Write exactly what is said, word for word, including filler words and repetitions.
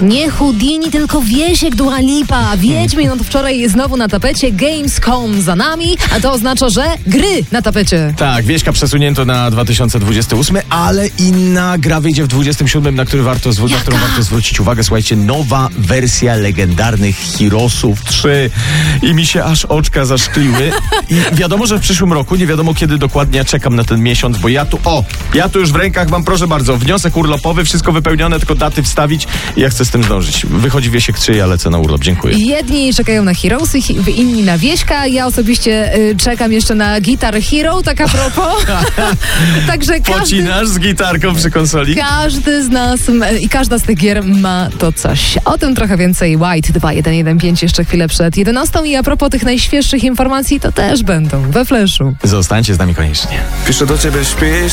Nie Houdini, tylko Wiesiek Dua Lipa. Wiedźmy, no to wczoraj znowu na tapecie. Gamescom za nami, a to oznacza, że gry na tapecie. Tak, Wieśka przesunięto na dwa tysiące dwudziesty ósmy, ale inna gra wyjdzie w dwudziestym siódmym, na, który warto zw- na którą warto zwrócić uwagę. Słuchajcie, nowa wersja legendarnych Heroesów trzy. I mi się aż oczka zaszkliły. I wiadomo, że w przyszłym roku, nie wiadomo kiedy dokładnie, ja czekam na ten miesiąc, bo ja tu, o, ja tu już w rękach mam, proszę bardzo, wniosek urlopowy, wszystko wypełnione, tylko daty wstawić i ja chcę z tym zdążyć. Wychodzi Wiesiek trzy, ja lecę na urlop, dziękuję. Jedni czekają na Heroesy, inni na Wieśka, ja osobiście y, czekam jeszcze na Guitar Hero, tak a propos. Także każdy, Pocinasz z gitarką przy konsoli? każdy z nas m, i każda z tych gier ma to coś. O tym trochę więcej. White dwa jeden jeden pięć jeszcze chwilę przed jedenastą i a propos tych najświeższych informacji, to też będą we Flashu. Zostańcie z nami koniecznie. Piszę do ciebie, śpisz?